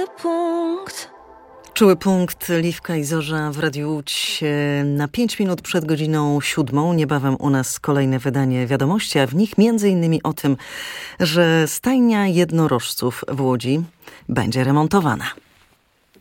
punkt. Czuły punkt, Liwka i Zorza w Radiu Łódź na 5 minut przed godziną 7. Niebawem u nas kolejne wydanie wiadomości, a w nich m.in. o tym, że stajnia jednorożców w Łodzi będzie remontowana.